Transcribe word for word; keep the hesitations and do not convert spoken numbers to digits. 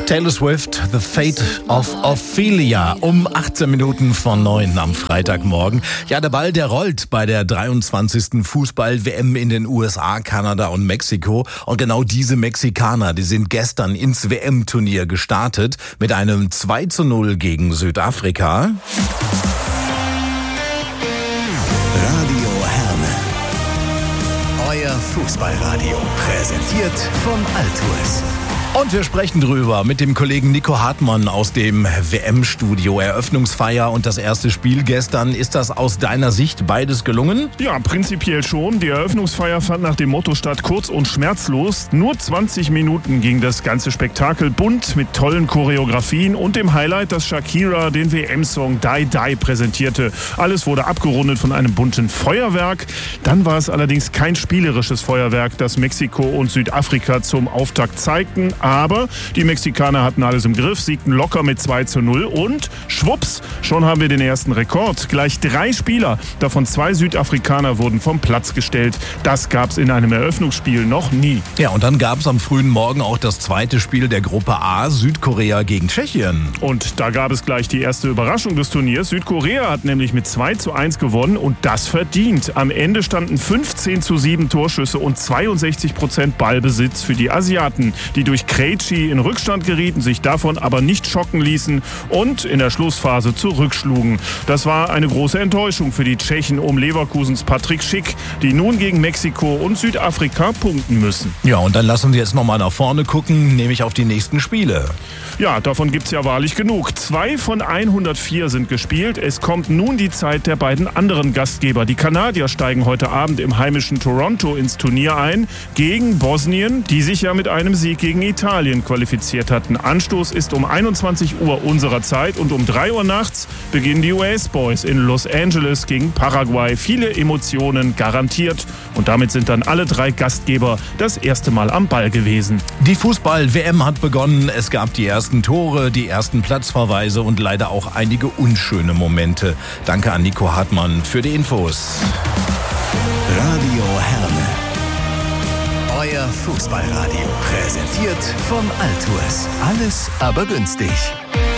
Taylor Swift, The Fate of Ophelia, um achtzehn Minuten vor neun am Freitagmorgen. Ja, der Ball, der rollt bei der dreiundzwanzigsten Fußball-W M in den U S A, Kanada und Mexiko. Und genau diese Mexikaner, die sind gestern ins W M-Turnier gestartet mit einem zwei zu null gegen Südafrika. Radio Herne. Euer Fußballradio. Präsentiert von Altours. Und wir sprechen drüber mit dem Kollegen Nico Hartmann aus dem W M-Studio. Eröffnungsfeier und das erste Spiel gestern. Ist das aus deiner Sicht beides gelungen? Ja, prinzipiell schon. Die Eröffnungsfeier fand nach dem Motto statt: kurz und schmerzlos. Nur zwanzig Minuten ging das ganze Spektakel bunt mit tollen Choreografien und dem Highlight, dass Shakira den W M-Song Die Die präsentierte. Alles wurde abgerundet von einem bunten Feuerwerk. Dann war es allerdings kein spielerisches Feuerwerk, das Mexiko und Südafrika zum Auftakt zeigten. Aber die Mexikaner hatten alles im Griff, siegten locker mit zwei zu null und schwupps, schon haben wir den ersten Rekord. Gleich drei Spieler, davon zwei Südafrikaner, wurden vom Platz gestellt. Das gab es in einem Eröffnungsspiel noch nie. Ja, und dann gab es am frühen Morgen auch das zweite Spiel der Gruppe A, Südkorea gegen Tschechien. Und da gab es gleich die erste Überraschung des Turniers. Südkorea hat nämlich mit zwei zu eins gewonnen und das verdient. Am Ende standen fünfzehn zu sieben Torschüsse und zweiundsechzig Prozent Ballbesitz für die Asiaten, die durch Krejci in Rückstand gerieten, sich davon aber nicht schocken ließen und in der Schlussphase zurückschlugen. Das war eine große Enttäuschung für die Tschechen um Leverkusens Patrick Schick, die nun gegen Mexiko und Südafrika punkten müssen. Ja, und dann lassen wir jetzt nochmal nach vorne gucken, nämlich auf die nächsten Spiele. Ja, davon gibt's ja wahrlich genug. Zwei von hundertvier sind gespielt. Es kommt nun die Zeit der beiden anderen Gastgeber. Die Kanadier steigen heute Abend im heimischen Toronto ins Turnier ein gegen Bosnien, die sich ja mit einem Sieg gegen Italien qualifiziert hatten. Anstoß ist um einundzwanzig Uhr unserer Zeit und um drei Uhr nachts beginnen die U S Boys in Los Angeles gegen Paraguay. Viele Emotionen garantiert und damit sind dann alle drei Gastgeber das erste Mal am Ball gewesen. Die Fußball-W M hat begonnen. Es gab die ersten Tore, die ersten Platzverweise und leider auch einige unschöne Momente. Danke an Nico Hartmann für die Infos. Radio Herne. Euer Fußballradio. Präsentiert von Altours. Alles aber günstig.